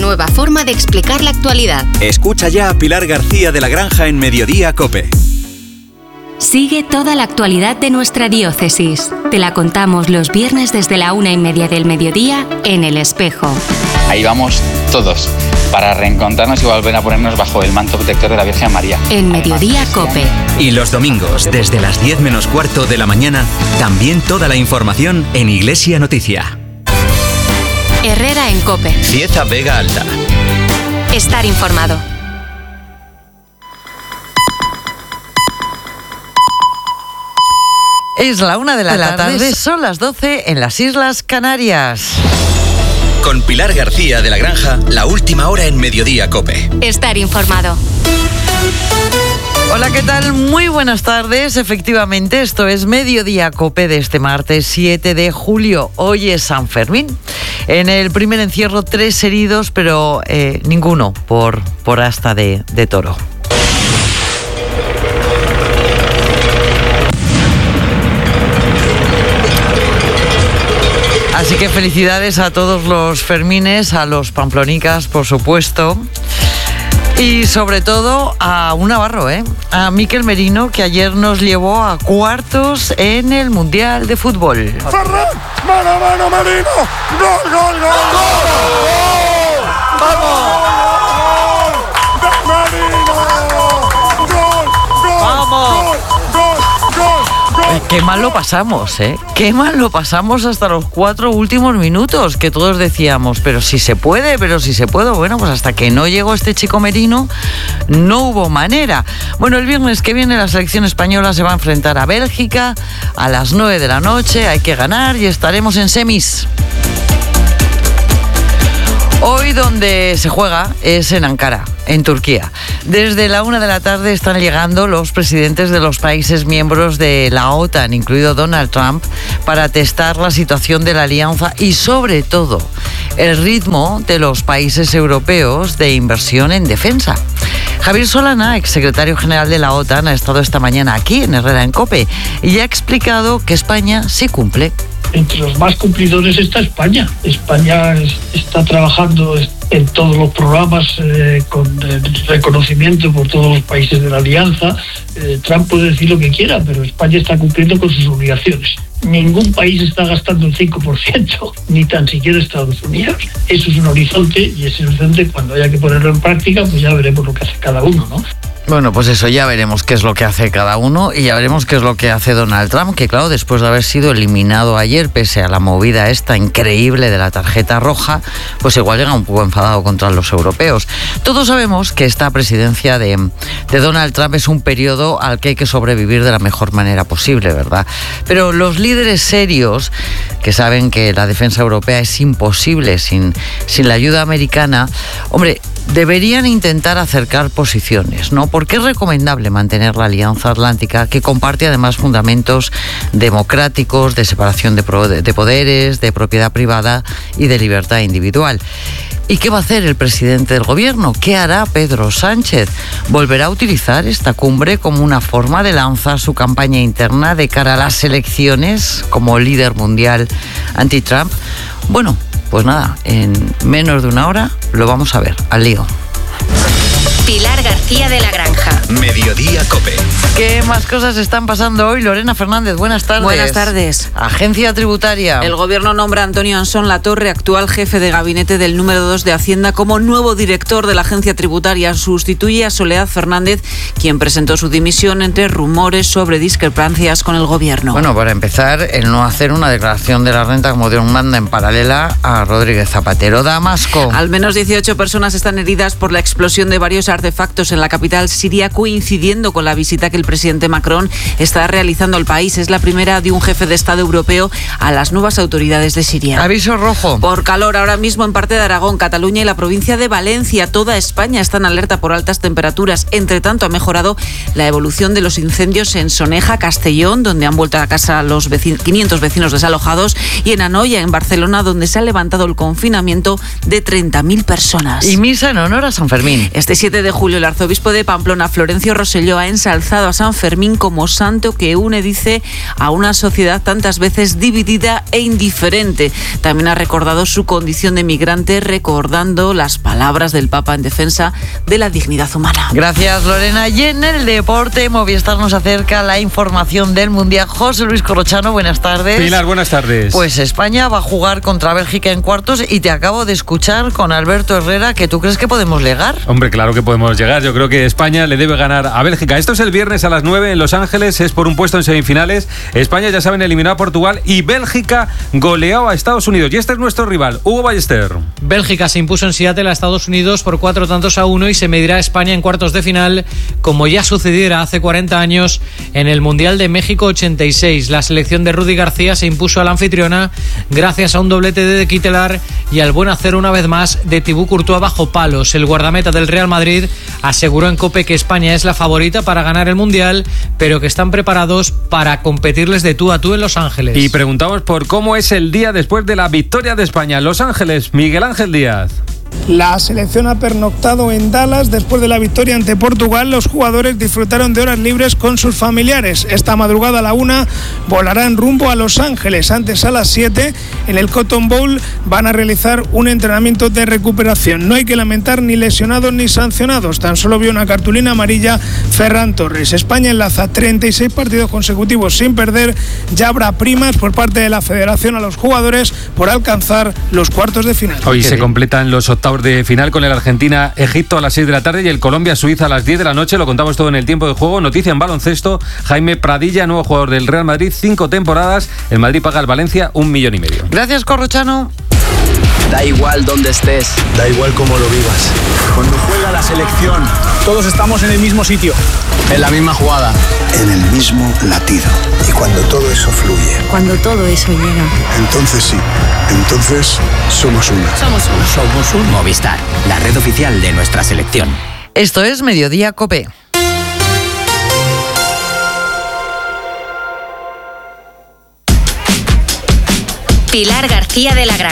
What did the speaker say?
nueva forma de explicar la actualidad. Escucha ya a Pilar García de la Granja en Mediodía COPE. Sigue toda la actualidad de nuestra diócesis. Te la contamos los viernes desde la 1:30 del mediodía en El Espejo. Ahí vamos todos, para reencontrarnos y volver a ponernos bajo el manto protector de la Virgen María. En Mediodía COPE. Y los domingos, desde las 10 menos cuarto de la mañana, también toda la información en Iglesia Noticia. Herrera en COPE. Cieza Vega Alta. Estar informado. Es la 1 de la tarde, son las 12 en las Islas Canarias. Con Pilar García de la Granja, la última hora en Mediodía COPE. Estar informado. Hola, ¿qué tal? Muy buenas tardes. Efectivamente, esto es Mediodía COPE de este martes 7 de julio. Hoy es San Fermín. En el primer encierro 3 heridos, pero ninguno por asta de toro. Así que felicidades a todos los fermines, a los pamplonicas, por supuesto. Y sobre todo a un navarro, a Mikel Merino, que ayer nos llevó a cuartos en el Mundial de Fútbol. ¡Ferran! ¡Mano a mano, Merino! ¡Gol, gol, gol! ¡Gol! ¡Vamos! ¡De Merino! ¡Gol, gol! ¡Vamos! ¡Gol, gol, gol! Qué mal lo pasamos, Qué mal lo pasamos hasta los 4 últimos minutos, que todos decíamos, pero si se puede. Bueno, pues hasta que no llegó este chico Merino, no hubo manera. Bueno, el viernes que viene la selección española se va a enfrentar a Bélgica a las 9 de la noche. Hay que ganar y estaremos en semis. Hoy donde se juega es en Ankara, en Turquía. Desde la 1 de la tarde están llegando los presidentes de los países miembros de la OTAN, incluido Donald Trump, para testar la situación de la alianza y, sobre todo, el ritmo de los países europeos de inversión en defensa. Javier Solana, exsecretario general de la OTAN, ha estado esta mañana aquí en Herrera en COPE y ha explicado que España sí cumple. Entre los más cumplidores está España. España está trabajando en todos los programas con reconocimiento por todos los países de la alianza. Trump puede decir lo que quiera, pero España está cumpliendo con sus obligaciones. Ningún país está gastando el 5%, ni tan siquiera Estados Unidos. Eso es un horizonte, y ese horizonte, cuando haya que ponerlo en práctica, pues ya veremos lo que hace cada uno, ¿no? Bueno, pues eso, ya veremos qué es lo que hace cada uno y ya veremos qué es lo que hace Donald Trump, que claro, después de haber sido eliminado ayer, pese a la movida esta increíble de la tarjeta roja, pues igual llega un poco enfadado contra los europeos. Todos sabemos que esta presidencia de Donald Trump es un periodo al que hay que sobrevivir de la mejor manera posible, ¿verdad? Pero los líderes serios, que saben que la defensa europea es imposible sin la ayuda americana, hombre, deberían intentar acercar posiciones, ¿no? Porque es recomendable mantener la Alianza Atlántica, que comparte además fundamentos democráticos, de separación de poderes, de propiedad privada y de libertad individual. ¿Y qué va a hacer el presidente del gobierno? ¿Qué hará Pedro Sánchez? ¿Volverá a utilizar esta cumbre como una forma de lanzar su campaña interna de cara a las elecciones como líder mundial anti-Trump? Bueno, pues nada, en menos de una hora lo vamos a ver. Al lío. Pilar García de la Granja. Mediodía COPE. ¿Qué más cosas están pasando hoy? Lorena Fernández, buenas tardes. Buenas tardes. Agencia Tributaria. El gobierno nombra a Antonio Ansón Latorre, actual jefe de gabinete del número 2 de Hacienda, como nuevo director de la Agencia Tributaria. Sustituye a Soledad Fernández, quien presentó su dimisión entre rumores sobre discrepancias con el gobierno. Bueno, para empezar, el no hacer una declaración de la renta como Dios manda en paralela a Rodríguez Zapatero. Damasco. Al menos 18 personas están heridas por la explosión de varios artefactos en la capital siria, coincidiendo con la visita que el presidente Macron está realizando al país. Es la primera de un jefe de Estado europeo a las nuevas autoridades de Siria. Aviso rojo. Por calor ahora mismo en parte de Aragón, Cataluña y la provincia de Valencia. Toda España está en alerta por altas temperaturas. Entre tanto, ha mejorado la evolución de los incendios en Soneja, Castellón, donde han vuelto a casa los 500 vecinos desalojados, y en Anoia, en Barcelona, donde se ha levantado el confinamiento de 30.000 personas. Y misa en honor a San Fermín. Este 7 de de julio, el arzobispo de Pamplona, Florencio Rosselló, ha ensalzado a San Fermín como santo que une, dice, a una sociedad tantas veces dividida e indiferente. También ha recordado su condición de migrante, recordando las palabras del Papa en defensa de la dignidad humana. Gracias, Lorena. Y en el deporte, Movistar nos acerca la información del Mundial. José Luis Corrochano, buenas tardes. Pilar, buenas tardes. Pues España va a jugar contra Bélgica en cuartos y te acabo de escuchar con Alberto Herrera que tú crees que podemos llegar. Hombre, claro que podemos llegar. Yo creo que España le debe ganar a Bélgica. Esto es el viernes a las 9 en Los Ángeles. Es por un puesto en semifinales. España, ya saben, eliminó a Portugal y Bélgica goleó a Estados Unidos. Y este es nuestro rival, Hugo Ballester. Bélgica se impuso en Seattle a Estados Unidos por 4-1 y se medirá a España en cuartos de final, como ya sucediera hace 40 años en el Mundial de México 86. La selección de Rudy García se impuso a la anfitriona gracias a un doblete de Kittelar y al buen hacer una vez más de Thibaut Courtois bajo palos. El guardameta del Real Madrid aseguró en COPE que España es la favorita para ganar el Mundial, pero que están preparados para competirles de tú a tú en Los Ángeles. Y preguntamos por cómo es el día después de la victoria de España en Los Ángeles. Miguel Ángel Díaz. La selección ha pernoctado en Dallas después de la victoria ante Portugal. Los jugadores disfrutaron de horas libres con sus familiares. Esta madrugada a la 1 volarán rumbo a Los Ángeles. Antes, a las 7, en el Cotton Bowl van a realizar un entrenamiento de recuperación. No hay que lamentar ni lesionados ni sancionados. Tan solo vio una cartulina amarilla Ferran Torres. España enlaza 36 partidos consecutivos sin perder. Ya habrá primas por parte de la Federación a los jugadores por alcanzar los cuartos de final. Hoy se completan los octavos de final con el Argentina-Egipto a las 6 de la tarde y el Colombia-Suiza a las 10 de la noche. Lo contamos todo en el tiempo de juego. Noticia en baloncesto: Jaime Pradilla, nuevo jugador del Real Madrid, 5 temporadas. El Madrid paga al Valencia 1,5 millones. Gracias, Corrochano. Da igual donde estés, da igual cómo lo vivas. Cuando juega la selección, todos estamos en el mismo sitio, en la misma jugada, en el mismo latido. Y cuando todo eso fluye, cuando todo eso llega, entonces sí, entonces somos uno. Somos un Movistar, la red oficial de nuestra selección. Esto es Mediodía COPE. Pilar García de la Granja.